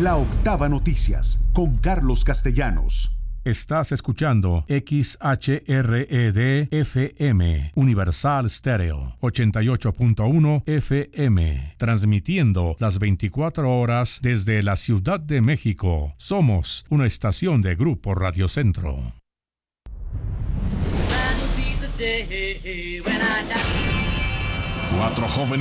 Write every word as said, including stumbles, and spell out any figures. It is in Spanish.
La Octava Noticias, con Carlos Castellanos. Estás escuchando X H R E D F M, Universal Stereo, ochenta y ocho punto uno F M, transmitiendo las veinticuatro horas desde la Ciudad de México. Somos una estación de Grupo Radio Centro. Cuatro jóvenes